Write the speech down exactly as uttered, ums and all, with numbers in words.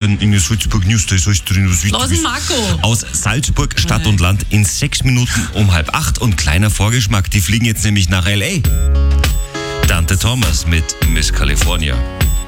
in, in den Salzburg News, da ist alles drin, was wichtig Was ist. Marco? Aus Salzburg, Stadt und Land in sechs Minuten um halb acht und kleiner Vorgeschmack, die fliegen jetzt nämlich nach L A. Dante Thomas mit Miss California.